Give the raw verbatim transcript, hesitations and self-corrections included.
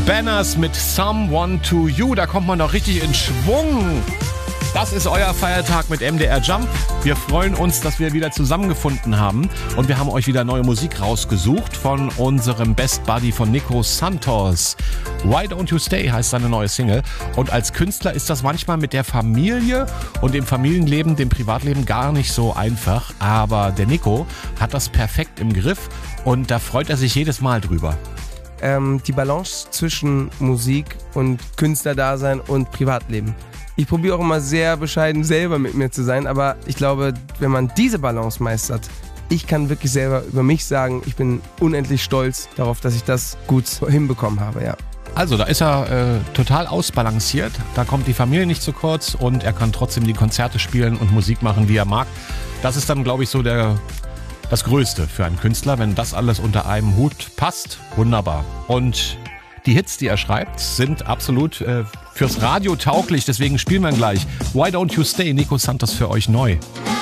Banners mit Someone to You. Da kommt man doch richtig in Schwung. Das ist euer Feiertag mit M D R Jump. Wir freuen uns, dass wir wieder zusammengefunden haben. Und wir haben euch wieder neue Musik rausgesucht von unserem Best Buddy von Nico Santos. Why Don't You Stay heißt seine neue Single. Und als Künstler ist das manchmal mit der Familie und dem Familienleben, dem Privatleben gar nicht so einfach. Aber der Nico hat das perfekt im Griff und da freut er sich jedes Mal drüber. Ähm, die Balance zwischen Musik und Künstlerdasein und Privatleben. Ich probiere auch immer sehr bescheiden selber mit mir zu sein, aber ich glaube, wenn man diese Balance meistert, ich kann wirklich selber über mich sagen, ich bin unendlich stolz darauf, dass ich das gut hinbekommen habe, ja. Also da ist er äh, total ausbalanciert, da kommt die Familie nicht zu kurz und er kann trotzdem die Konzerte spielen und Musik machen, wie er mag. Das ist dann, glaube ich, so der, das Größte für einen Künstler, wenn das alles unter einem Hut passt. Wunderbar. Und die Hits, die er schreibt, sind absolut äh, fürs Radio tauglich, deswegen spielen wir gleich Why Don't You Stay, Nico Santos für euch neu.